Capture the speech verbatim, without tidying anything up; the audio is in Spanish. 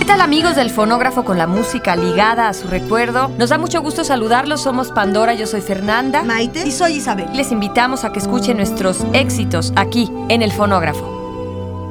¿Qué tal, amigos del Fonógrafo, con la música ligada a su recuerdo? Nos da mucho gusto saludarlos. Somos Pandora, yo soy Fernanda, Maite y soy Isabel. Les invitamos a que escuchen nuestros éxitos aquí en el Fonógrafo.